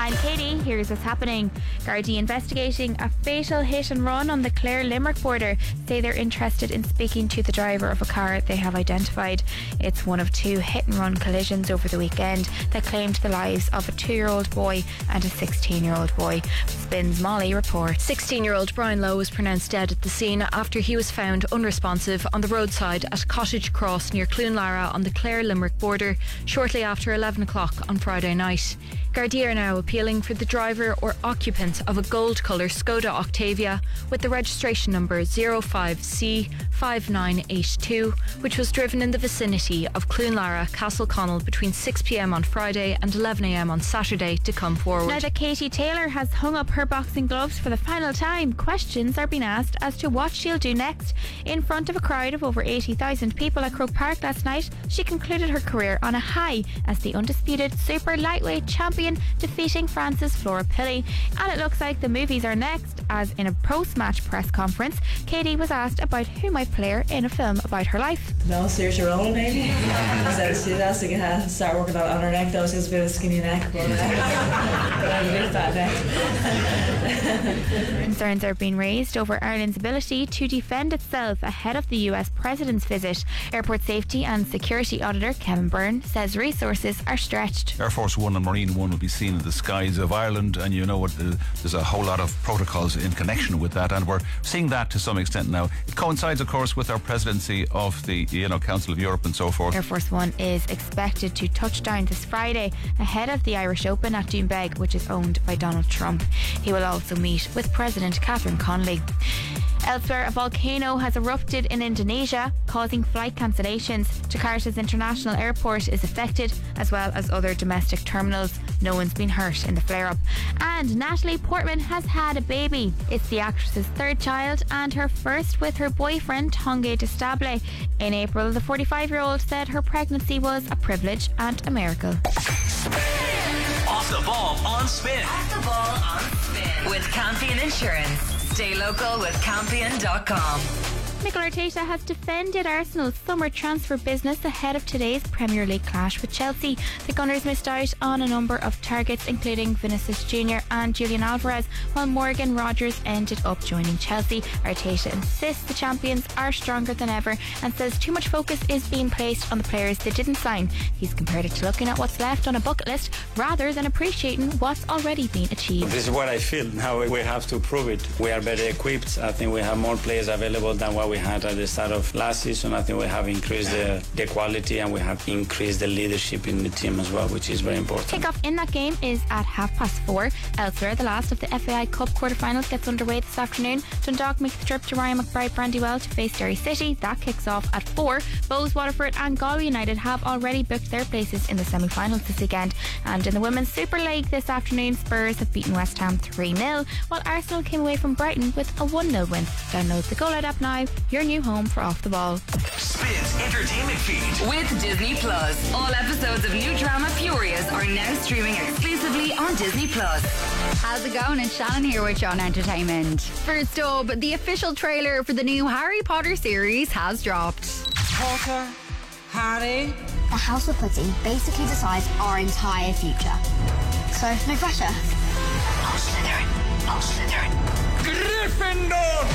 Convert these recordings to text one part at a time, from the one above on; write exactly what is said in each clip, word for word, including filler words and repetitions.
I'm Katie. Here's what's happening. Gardaí investigating a fatal hit and run on the Clare Limerick border say they're interested in speaking to the driver of a car they have identified. It's one of two hit and run collisions over the weekend that claimed the lives of a two-year-old boy and a sixteen-year-old boy. Spin's Molly reports. sixteen-year-old Brian Lowe was pronounced dead at the scene after he was found unresponsive on the roadside at Cottage Cross near Cloonlara on the Clare Limerick border shortly after eleven o'clock on Friday night. Gardaí are now appealing for the driver or occupant of a gold colour Skoda Octavia with the registration number zero five C five nine eight two, which was driven in the vicinity of Cloonlara, Castleconnell between six p.m. on Friday and eleven a.m. on Saturday to come forward. Now that Katie Taylor has hung up her boxing gloves for the final time, questions are being asked as to what she'll do next. In front of a crowd of over eighty thousand people at Croke Park last night, she concluded her career on a high as the undisputed super lightweight champion, defeating France's Flora Pilley. And it looks like the movies are next, as in a post-match press conference, Katie was asked about who might play her in a film about her life. No, Saoirse Ronan, maybe. So she's asking her to start working on her neck, though. She has a bit of a skinny neck, but, uh, but I have a big fat neck. Concerns are being raised over Ireland's ability to defend itself ahead of the U S President's visit. Airport Safety and Security Auditor Kevin Byrne says resources are stretched. Air Force One and Marine One will be seen in the skies of Ireland, and you know what, uh, there's a whole lot of protocols in connection with that, and we're seeing that to some extent now. It coincides, of course, with our presidency of the you know Council of Europe and so forth. Air Force One is expected to touch down this Friday ahead of the Irish Open at Doonbeg, which is owned by Donald Trump. He will also meet with President Catherine Connolly. Elsewhere, a volcano has erupted in Indonesia, causing flight cancellations. Jakarta's international airport is affected, as well as other domestic terminals. No one's been hurt in the flare-up. And Natalie Portman has had a baby. It's the actress's third child and her first with her boyfriend, Tonge Destable. In April, the forty-five-year-old said her pregnancy was a privilege and a miracle. Off the ball on Spin. Off the ball on Spin. With Campion Insurance. Stay local with Campion dot com. Mikel Arteta has defended Arsenal's summer transfer business ahead of today's Premier League clash with Chelsea. The Gunners missed out on a number of targets, including Vinicius Junior and Julian Alvarez, while Morgan Rogers ended up joining Chelsea. Arteta insists the champions are stronger than ever and says too much focus is being placed on the players they didn't sign. He's compared it to looking at what's left on a bucket list rather than appreciating what's already been achieved. This is what I feel. Now we have to prove it. We are better equipped. I think we have more players available than what we had at the start of last season. I think we have increased the, the quality and we have increased the leadership in the team as well, which is very important. Kick-off in that game is at half past four. Elsewhere, the last of the F A I Cup quarter-finals gets underway this afternoon. Dundalk make the trip to Ryan McBride Brandywell to face Derry City. That kicks off at four. Bowes, Waterford and Galway United have already booked their places in the semi-finals this weekend. And in the Women's Super League this afternoon, Spurs have beaten West Ham three nil, while Arsenal came away from Brighton with a one nil win. Download the Go Loud app now, your new home for Off the Ball. Spin's entertainment feed with Disney Plus. All episodes of new drama Furious are now streaming exclusively on Disney Plus. How's it going? It's Shannon here with Sean Entertainment. First up, the official trailer for the new Harry Potter series has dropped. Potter, Harry. The House of Pudding basically decides our entire future. So, no pressure. I'll Slytherin. I'll Slytherin. Gryffindor!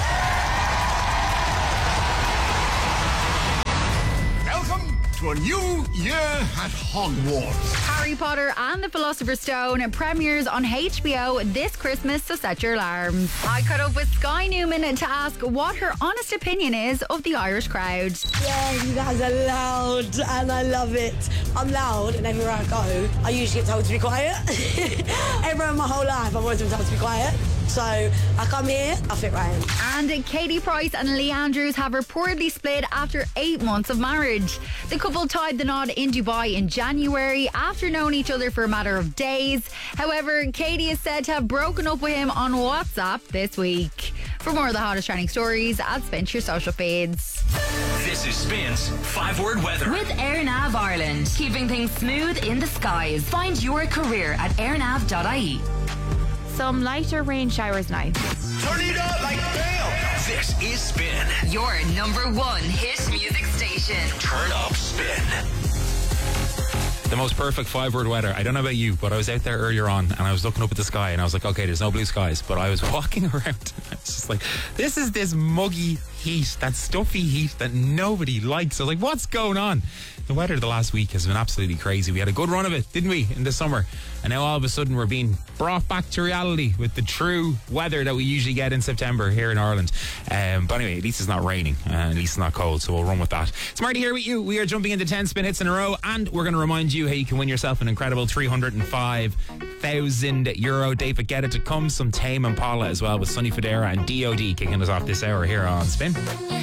Welcome to a new year at Hogwarts. Harry Potter and the Philosopher's Stone premieres on H B O this Christmas, so set your alarms. I caught up with Sky Newman to ask what her honest opinion is of the Irish crowd. Yeah, you guys are loud and I love it. I'm loud and everywhere I go, I usually get told to be quiet. Everywhere in my whole life, I've always been told to be quiet. So I come here, I fit right in. And Katie Price and Lee Andrews have reportedly split after eight months of marriage. The couple tied the knot in Dubai in January after knowing each other for a matter of days. However, Katie is said to have broken up with him on WhatsApp this week. For more of the hottest trending stories, add Spin to your social feeds. This is Spin's five-word weather. With AirNav Ireland, keeping things smooth in the skies. Find your career at airnav dot I E. Some lighter rain showers now. Turn it up like damn. This is Spin. Your number one hit music station. Turn up Spin. The most perfect five-word weather. I don't know about you, but I was out there earlier on and I was looking up at the sky and I was like, okay, there's no blue skies. But I was walking around and I was just like, this is this muggy heat, that stuffy heat that nobody likes. I was like, what's going on? The weather the last week has been absolutely crazy. We had a good run of it, didn't we, in the summer? And now all of a sudden we're being brought back to reality with the true weather that we usually get in September here in Ireland. Um, but anyway, at least it's not raining, uh, at least it's not cold, so we'll run with that. It's Marty here with you. We are jumping into ten spin hits in a row, and we're going to remind you how you can win yourself an incredible three hundred five thousand euro David Guetta to come, some Tame Impala as well, with Sonny Fodera and D O D kicking us off this hour here on Spin.